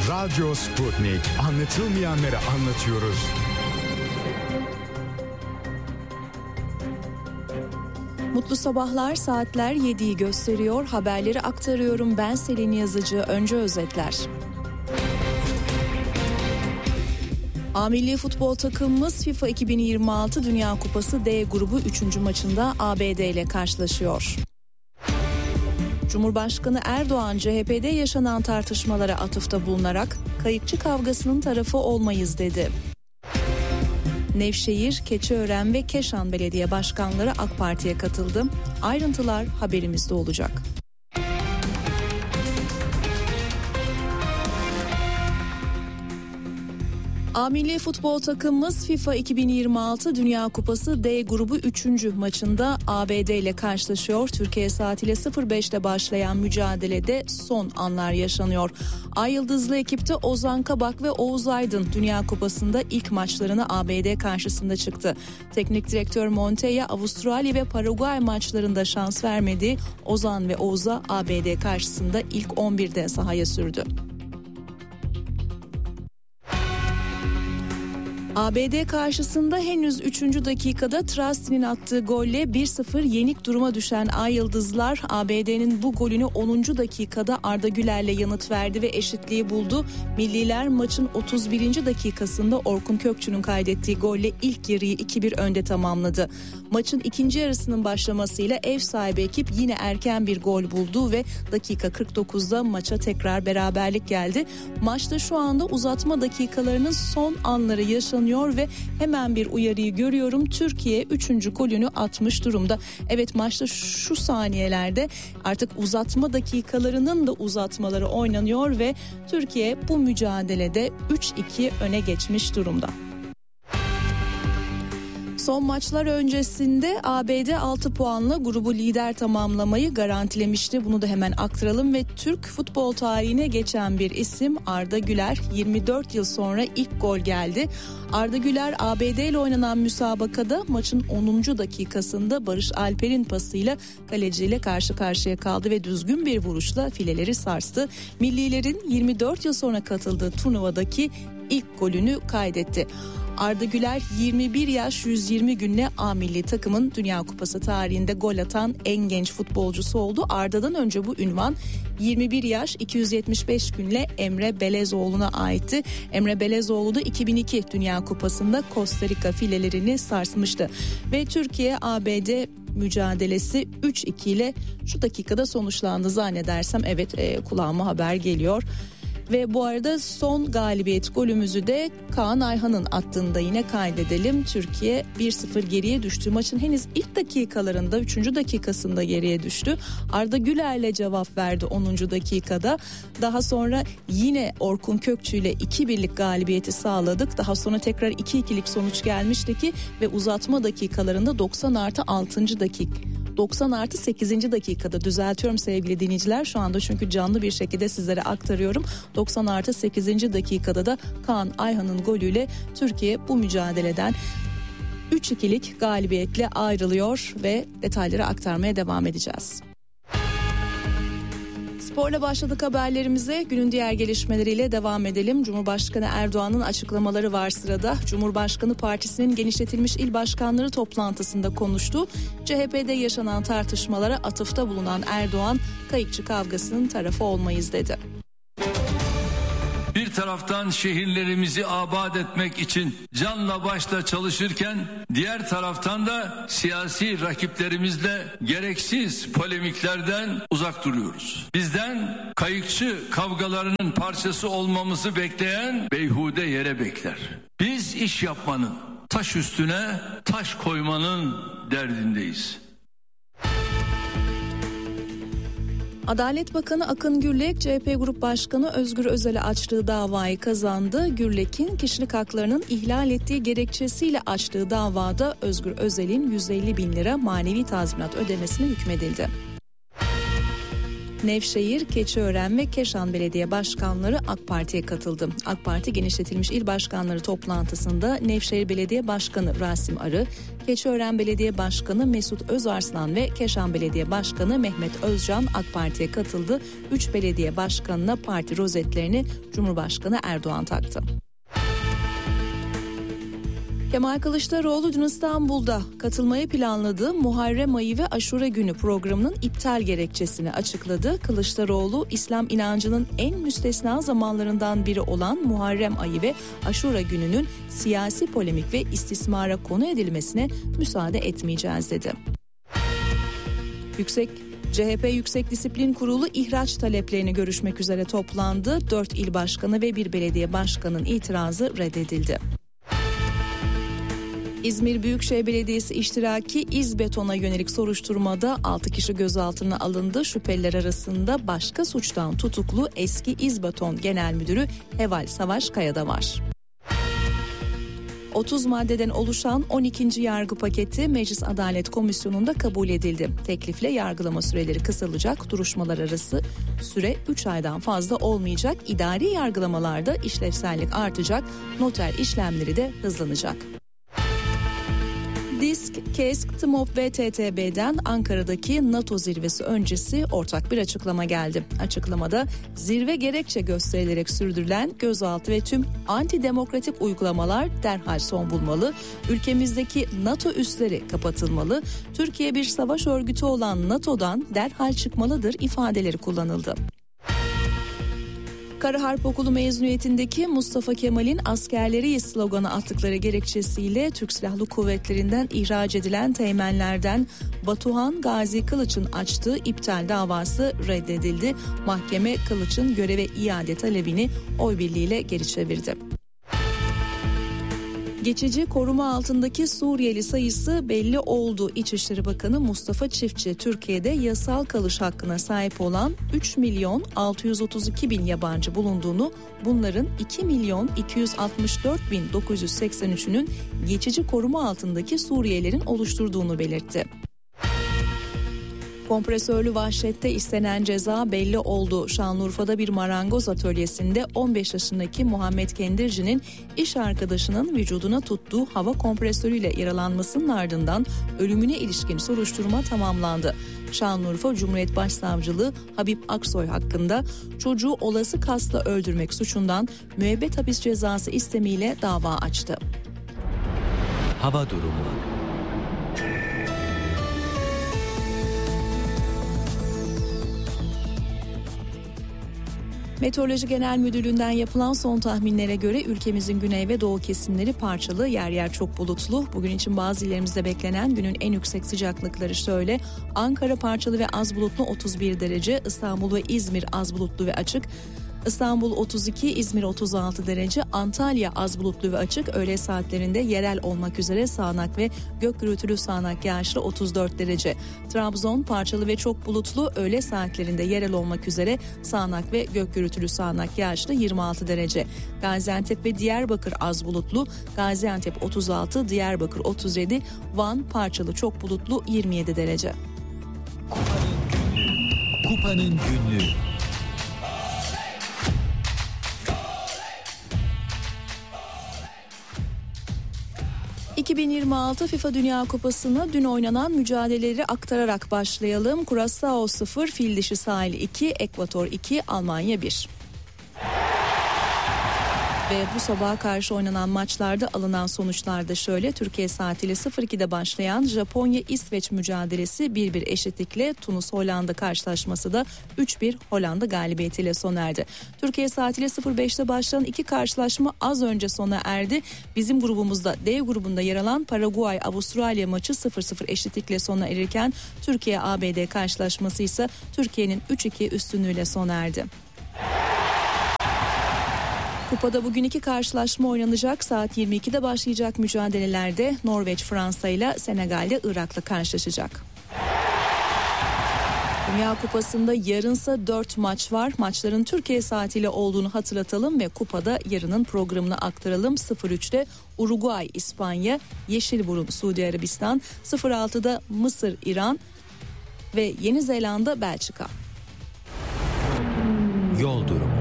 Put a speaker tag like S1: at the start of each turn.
S1: Radyo Sputnik. Anlatılmayanları anlatıyoruz.
S2: Mutlu sabahlar, saatler 7'yi gösteriyor. Haberleri aktarıyorum. Ben Selin Yazıcı. Önce özetler. A milli futbol takımımız FIFA 2026 Dünya Kupası D grubu 3. maçında ABD ile karşılaşıyor. Cumhurbaşkanı Erdoğan CHP'de yaşanan tartışmalara atıfta bulunarak kayıkçı kavgasının tarafı olmayız dedi. Nevşehir, Keçiören ve Keşan Belediye Başkanları AK Parti'ye katıldı. Ayrıntılar haberimizde olacak. A milli futbol takımımız FIFA 2026 Dünya Kupası D grubu 3. maçında ABD ile karşılaşıyor. Türkiye saatiyle 05'te başlayan mücadelede son anlar yaşanıyor. Ay Yıldızlı ekipte Ozan Kabak ve Oğuz Aydın Dünya Kupası'nda ilk maçlarını ABD karşısında çıktı. Teknik direktör Montella Avustralya ve Paraguay maçlarında şans vermedi. Ozan ve Oğuz'a ABD karşısında ilk 11'de sahaya sürdü. ABD karşısında henüz 3. dakikada Trusti'nin attığı golle 1-0 yenik duruma düşen Ay Yıldızlar ABD'nin bu golünü 10. dakikada Arda Güler'le yanıt verdi ve eşitliği buldu. Milliler maçın 31. dakikasında Orkun Kökçü'nün kaydettiği golle ilk yarıyı 2-1 önde tamamladı. Maçın ikinci yarısının başlamasıyla ev sahibi ekip yine erken bir gol buldu ve dakika 49'da maça tekrar beraberlik geldi. Maçta şu anda uzatma dakikalarının son anları yaşanıyor ve hemen bir uyarıyı görüyorum. Türkiye 3. golünü atmış durumda. Evet, maçta şu saniyelerde artık uzatma dakikalarının da uzatmaları oynanıyor ve Türkiye bu mücadelede 3-2 öne geçmiş durumda. Son maçlar öncesinde ABD 6 puanla grubu lider tamamlamayı garantilemişti. Bunu da hemen aktaralım ve Türk futbol tarihine geçen bir isim Arda Güler. 24 yıl sonra ilk gol geldi. Arda Güler ABD ile oynanan müsabakada maçın 10. dakikasında Barış Alper'in pasıyla kaleciyle karşı karşıya kaldı ve düzgün bir vuruşla fileleri sarstı. Millilerin 24 yıl sonra katıldığı turnuvadaki ilk golünü kaydetti. Arda Güler 21 yaş 120 günle A milli takımın Dünya Kupası tarihinde gol atan en genç futbolcusu oldu. Arda'dan önce bu ünvan 21 yaş 275 günle Emre Belezoğlu'na aitti. Emre Belezoğlu da 2002 Dünya Kupası'nda Costa Rica filelerini sarsmıştı. Ve Türkiye-ABD mücadelesi 3-2 ile şu dakikada sonuçlandı zannedersem. Evet, kulağıma haber geliyor. Ve bu arada son galibiyet golümüzü de Kaan Ayhan'ın attığında yine kaydedelim. Türkiye 1-0 geriye düştü. Maçın henüz ilk dakikalarında 3. dakikasında geriye düştü. Arda Güler'le cevap verdi 10. dakikada. Daha sonra yine Orkun Kökçü ile 2-1'lik galibiyeti sağladık. Daha sonra tekrar 2-2'lik sonuç gelmişti ki ve uzatma dakikalarında 90+6. dakika. 90+8. dakikada düzeltiyorum sevgili dinleyiciler, şu anda çünkü canlı bir şekilde sizlere aktarıyorum. 90+8. dakikada da Kaan Ayhan'ın golüyle Türkiye bu mücadeleden 3-2'lik galibiyetle ayrılıyor ve detayları aktarmaya devam edeceğiz. Sporla başladık haberlerimize. Günün diğer gelişmeleriyle devam edelim. Cumhurbaşkanı Erdoğan'ın açıklamaları var sırada. Cumhurbaşkanı Partisi'nin genişletilmiş il başkanları toplantısında konuştu. CHP'de yaşanan tartışmalara atıfta bulunan Erdoğan, kayıkçı kavgasının tarafı olmayız dedi.
S3: Bir taraftan şehirlerimizi abad etmek için canla başla çalışırken diğer taraftan da siyasi rakiplerimizle gereksiz polemiklerden uzak duruyoruz. Bizden kayıkçı kavgalarının parçası olmamızı bekleyen beyhude yere bekler. Biz iş yapmanın, taş üstüne taş koymanın derdindeyiz.
S2: Adalet Bakanı Akın Gürlek, CHP Grup Başkanı Özgür Özel'e açtığı davayı kazandı. Gürlek'in kişilik haklarının ihlal ettiği gerekçesiyle açtığı davada Özgür Özel'in 150 bin lira manevi tazminat ödemesine hükmedildi. Nevşehir, Keçiören ve Keşan Belediye Başkanları AK Parti'ye katıldı. AK Parti genişletilmiş il başkanları toplantısında Nevşehir Belediye Başkanı Rasim Arı, Keçiören Belediye Başkanı Mesut Özarslan ve Keşan Belediye Başkanı Mehmet Özcan AK Parti'ye katıldı. 3 belediye başkanına parti rozetlerini Cumhurbaşkanı Erdoğan taktı. Kemal Kılıçdaroğlu dün İstanbul'da katılmayı planladığı Muharrem Ayı ve Aşure Günü programının iptal gerekçesini açıkladı. Kılıçdaroğlu, İslam inancının en müstesna zamanlarından biri olan Muharrem Ayı ve Aşure Günü'nün siyasi polemik ve istismara konu edilmesine müsaade etmeyeceğiz dedi. CHP Yüksek Disiplin Kurulu ihraç taleplerini görüşmek üzere toplandı. 4 il başkanı ve 1 belediye başkanının itirazı reddedildi. İzmir Büyükşehir Belediyesi iştiraki İzbeton'a yönelik soruşturmada 6 kişi gözaltına alındı. Şüpheliler arasında başka suçtan tutuklu eski İzbeton Genel Müdürü Heval Savaş Kaya da var. 30 maddeden oluşan 12. yargı paketi Meclis Adalet Komisyonu'nda kabul edildi. Teklifle yargılama süreleri kısalacak, duruşmalar arası süre 3 aydan fazla olmayacak, idari yargılamalarda işlevsellik artacak, noter işlemleri de hızlanacak. DİSK, KESK, TMOB ve TTB'den Ankara'daki NATO zirvesi öncesi ortak bir açıklama geldi. Açıklamada zirve gerekçe gösterilerek sürdürülen gözaltı ve tüm antidemokratik uygulamalar derhal son bulmalı, ülkemizdeki NATO üsleri kapatılmalı, Türkiye bir savaş örgütü olan NATO'dan derhal çıkmalıdır ifadeleri kullanıldı. Kara Harp Okulu mezuniyetindeki Mustafa Kemal'in askerleri sloganı attıkları gerekçesiyle Türk Silahlı Kuvvetleri'nden ihraç edilen teğmenlerden Batuhan Gazi Kılıç'ın açtığı iptal davası reddedildi. Mahkeme Kılıç'ın göreve iade talebini oy birliğiyle geri çevirdi. Geçici koruma altındaki Suriyeli sayısı belli oldu. İçişleri Bakanı Mustafa Çiftçi, Türkiye'de yasal kalış hakkına sahip olan 3.632.000 yabancı bulunduğunu, bunların 2.264.983'ünün geçici koruma altındaki Suriyelilerin oluşturduğunu belirtti. Kompresörlü vahşette istenen ceza belli oldu. Şanlıurfa'da bir marangoz atölyesinde 15 yaşındaki Muhammed Kendirci'nin iş arkadaşının vücuduna tuttuğu hava kompresörüyle yaralanmasının ardından ölümüne ilişkin soruşturma tamamlandı. Şanlıurfa Cumhuriyet Başsavcılığı Habib Aksoy hakkında çocuğu olası kasla öldürmek suçundan müebbet hapis cezası istemiyle dava açtı.
S4: Hava durumu.
S2: Meteoroloji Genel Müdürlüğü'nden yapılan son tahminlere göre ülkemizin güney ve doğu kesimleri parçalı, yer yer çok bulutlu. Bugün için bazı illerimizde beklenen günün en yüksek sıcaklıkları şöyle: Ankara parçalı ve az bulutlu 31 derece, İstanbul ve İzmir az bulutlu ve açık, İstanbul 32, İzmir 36 derece, Antalya az bulutlu ve açık, öğle saatlerinde yerel olmak üzere sağanak ve gök gürültülü sağanak yağışlı 34 derece. Trabzon parçalı ve çok bulutlu, öğle saatlerinde yerel olmak üzere sağanak ve gök gürültülü sağanak yağışlı 26 derece. Gaziantep ve Diyarbakır az bulutlu, Gaziantep 36, Diyarbakır 37, Van parçalı çok bulutlu 27 derece.
S4: Kupanın günlüğü.
S2: ...2026 FIFA Dünya Kupası'na dün oynanan mücadeleleri aktararak başlayalım. Curaçao 0, Fil Dişi Sahil 2, Ekvator 2, Almanya 1. Ve bu sabaha karşı oynanan maçlarda alınan sonuçlar da şöyle: Türkiye saatiyle 02'de başlayan Japonya-İsveç mücadelesi 1-1 eşitlikle, Tunus-Hollanda karşılaşması da 3-1 Hollanda galibiyetiyle sona erdi. Türkiye saatiyle 05'te başlayan iki karşılaşma az önce sona erdi. Bizim grubumuzda D grubunda yer alan Paraguay-Avustralya maçı 0-0 eşitlikle sona erirken Türkiye-ABD karşılaşması ise Türkiye'nin 3-2 üstünlüğüyle sona erdi. Kupada bugün iki karşılaşma oynanacak. Saat 22'de başlayacak mücadelelerde Norveç Fransa ile Senegal ile Irak'la karşılaşacak. Dünya Kupası'nda yarınsa 4 maç var. Maçların Türkiye saatiyle olduğunu hatırlatalım ve kupada yarının programını aktaralım. 03'te Uruguay İspanya, Yeşilburun Suudi Arabistan, 06'da Mısır İran ve Yeni Zelanda Belçika.
S4: Yol durumu.